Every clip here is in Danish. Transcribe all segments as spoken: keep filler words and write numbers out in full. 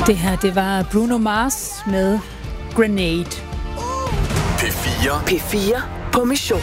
Det her, det var Bruno Mars med Grenade. P fire. P fire på mission.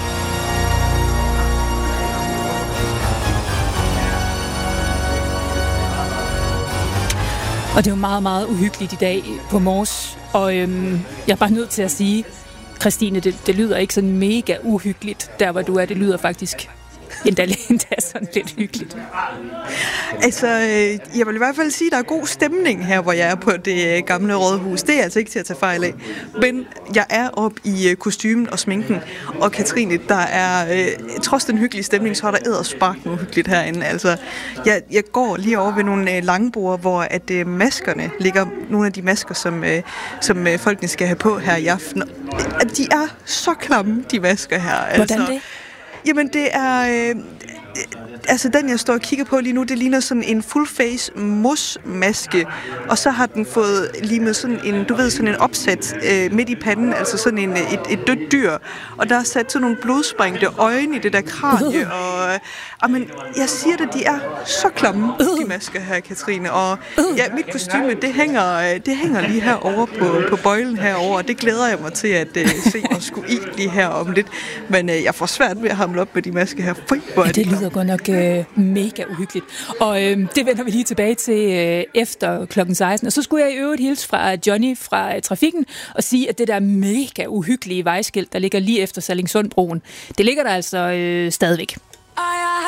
Og det er jo meget, meget uhyggeligt i dag på Mors. Og øhm, jeg er bare nødt til at sige, Christine, det, det lyder ikke sådan mega uhyggeligt, der hvor du er. Det lyder faktisk endda, endda sådan lidt hyggeligt. Altså, jeg vil i hvert fald sige, at der er god stemning her, hvor jeg er på det gamle rådhus. Det er altså ikke til at tage fejl af. Men jeg er oppe i kostymen og sminken. Og Katrine, der er, øh, trods den hyggelige stemning, så er der eddersparkende uhyggeligt herinde. Altså, jeg, jeg går lige over ved nogle øh, langbord, hvor at øh, maskerne ligger, nogle af de masker, som, øh, som øh, folkene skal have på her i aften. At de er så klamme, de masker her. Altså. Hvordan det? Jamen, det er... Øh, altså, den, jeg står og kigger på lige nu, det ligner sådan en full-face mos-maske, og så har den fået limet sådan en, du ved, sådan en opsat øh, midt i panden, altså sådan en, et, et dødt dyr, og der er sat sådan nogle blodsprængte øjne i det der kranie, uh. og øh, men jeg siger det, de er så klamme, uh. de masker her, Katrine, og uh. ja, mit kostyme, det hænger, det hænger lige herovre på, på bøjlen herovre, og det glæder jeg mig til at øh, se og skulle i lige her om lidt, men øh, jeg får svært ved at hamle op med de masker her. Fy, hvor ja, det lyder godt nok øh, mega uhyggeligt. Og øh, det vender vi lige tilbage til øh, efter klokken seksten. Og så skulle jeg i øvrigt hilse fra Johnny fra øh, Trafikken og sige, at det der mega uhyggelige vejskilt, der ligger lige efter Sallingsundbroen, det ligger der altså øh, stadigvæk.